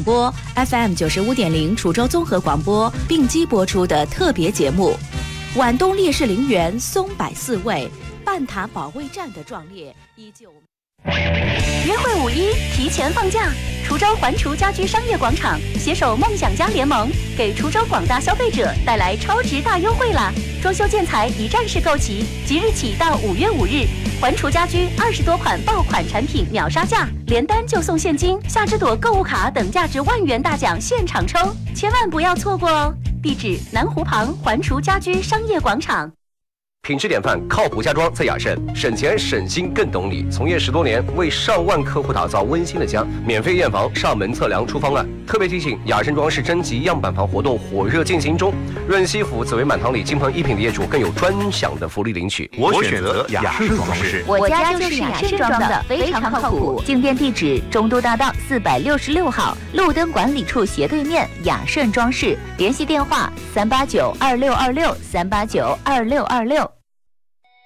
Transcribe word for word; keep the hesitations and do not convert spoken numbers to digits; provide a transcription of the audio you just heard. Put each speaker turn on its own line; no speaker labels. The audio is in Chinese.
广播 F M 九十五点零滁州综合广播并机播出的特别节目《皖东烈士陵园松柏四位半塔保卫战的壮烈》依旧。
约会五一提前放假，滁州环滁家居商业广场携手梦想家联盟，给滁州广大消费者带来超值大优惠啦！装修建材一站式购齐，即日起到五月五日，环滁家居二十多款爆款产品秒杀价，连单就送现金、夏之朵购物卡等价值万元大奖现场抽，千万不要错过哦！地址：南湖旁环滁家居商业广场。
品质典范，靠谱家装在雅盛，省钱省心更懂你。从业十多年，为上万客户打造温馨的家，免费验房、上门测量出方案。特别提醒，雅盛装饰征集样板房活动火热进行中，润西府紫薇满堂里金鹏一品的业主更有专享的福利领取。
我选择雅盛装饰，
我家就是雅盛装的，非常靠谱。进店地址：中都大道四百六十六号，路灯管理处斜对面，雅盛装饰。联系电话：三八九二六二六三八九二六二六。